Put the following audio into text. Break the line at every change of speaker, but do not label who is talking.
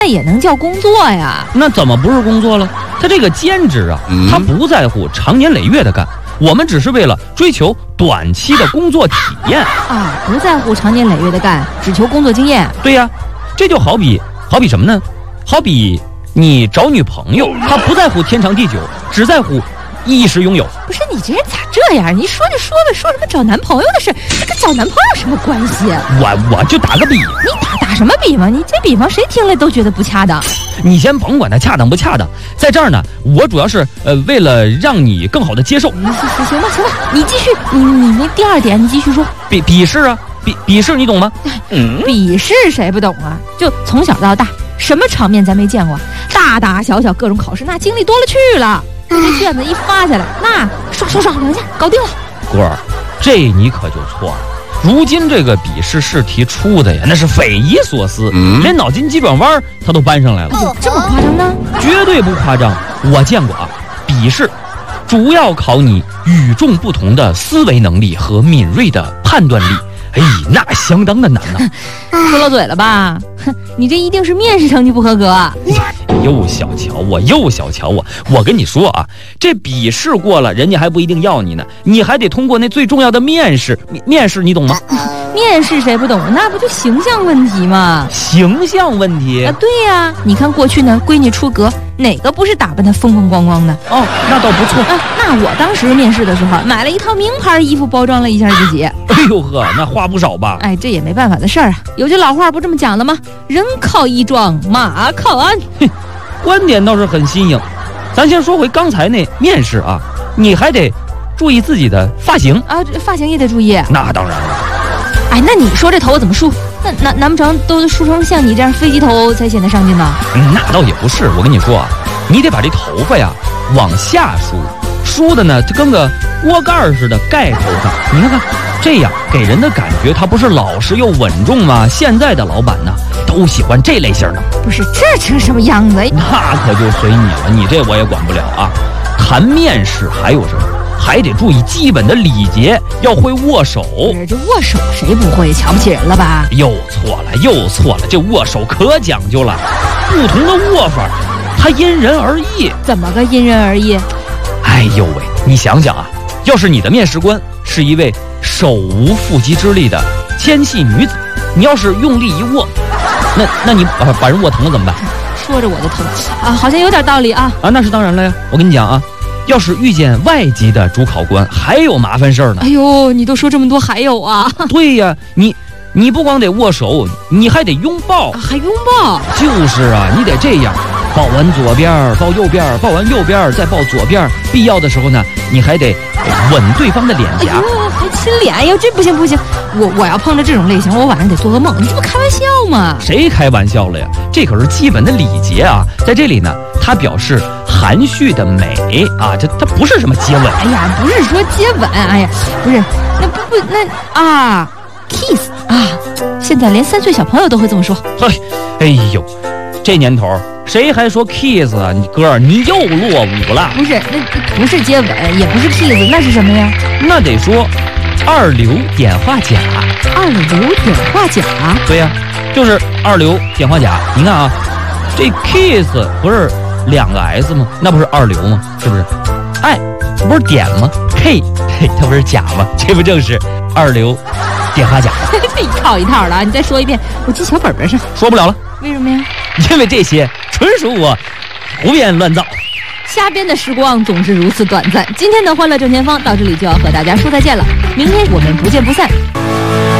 那也能叫工作呀？
那怎么不是工作了？他这个兼职啊，他不在乎长年累月的干，我们只是为了追求短期的工作体验
啊，不在乎长年累月的干，只求工作经验。
对呀，这就好比什么呢？好比你找女朋友，他不在乎天长地久，只在乎一时拥有。
不是你这人咋这样？你说就说呗，说什么找男朋友的事，这跟找男朋友有什么关系？
我就打个比。
你打什么比方？你这比方谁听了都觉得不恰当。
你先甭管它恰当不恰当，在这儿呢，我主要是为了让你更好的接受。
行吧，你继续，你那第二点你继续说。
笔试啊，笔试你懂吗？
笔试谁不懂啊？就从小到大，什么场面咱没见过？大大小小各种考试，那经历多了去了。这卷子一发下来，那刷2下搞定了。
哥儿，这你可就错了。如今这个笔试试题出的呀，那是匪夷所思，连脑筋急转弯他都搬上来了。
哎呦，这么夸张呢？
绝对不夸张。我见过啊，笔试主要考你与众不同的思维能力和敏锐的判断力。哎，那相当的难呐。
说漏嘴了吧？哼，你这一定是面试成绩不合格。
又小瞧我，我跟你说啊，这笔试过了，人家还不一定要你呢，你还得通过那最重要的面试，你懂吗？
面试谁不懂？那不就形象问题吗？
形象问题
啊，对呀，你看过去呢，闺女出阁，哪个不是打扮得风风光光的？
哦，那倒不错。
那我当时面试的时候，买了一套名牌衣服，包装了一下自己。
哎呦呵，那花不少吧？
哎，这也没办法的事儿啊。有句老话不这么讲的吗？人靠衣装，马靠鞍。
观点倒是很新颖。咱先说回刚才那面试啊，你还得注意自己的发型
啊，发型也得注意。
那当然了。
哎，那你说这头怎么梳？那难不成都梳成像你这样飞机头才显得上镜呢？
那倒也不是，我跟你说啊，你得把这头发呀往下梳，梳的呢就跟个锅盖似的盖头上。你看看，这样给人的感觉它不是老实又稳重吗？现在的老板呢都喜欢这类型的。
不是，这成什么样子？
那可就随你了，你这我也管不了啊。谈面试还有什么？还得注意基本的礼节，要会握手。
这握手谁不会？瞧不起人了吧？
又错了，这握手可讲究了，不同的握法它因人而异。
怎么个因人而异？
哎呦喂，你想想啊，要是你的面试官是一位手无缚鸡之力的纤细女子，你要是用力一握，那你把人握疼了怎么办？
说着我的疼啊，好像有点道理啊。
那是当然了呀。我跟你讲啊，要是遇见外籍的主考官，还有麻烦事儿呢。
哎呦，你都说这么多，还有啊？
对呀，你不光得握手，你还得拥抱。
还拥抱？
就是啊，你得这样，抱完左边，抱右边，抱完右边，再抱左边。必要的时候呢，你还得吻对方的脸颊。
哎呦，还亲脸？哎呦，这不行！我要碰着这种类型，我晚上得做噩梦。你这不开玩笑吗？
谁开玩笑了呀？这可是基本的礼节啊！在这里呢，它表示含蓄的美啊，它不是什么接吻。
哎呀，不是说接吻，哎呀，不是，那啊 ，kiss 啊，现在连3岁小朋友都会这么说。
哎呦，这年头谁还说 kiss 啊？你哥，你又落伍了。
不是，那不是接吻，也不是 kiss， 那是什么呀？
那得说二流碘化钾。
二流碘化钾？
对呀，就是二硫碘化钾。你看啊，这 kiss 不是2个 s 吗？那不是二流吗？是不是？爱不是碘吗 ？K 它不是钾吗？这不正是二流碘化钾？
一套一套的啊！你再说一遍，我记小本本上。
说不了了。
为什么呀？
因为这些纯属我胡编乱造。
瞎编的时光总是如此短暂。今天的欢乐正前方到这里就要和大家说再见了，明天我们不见不散。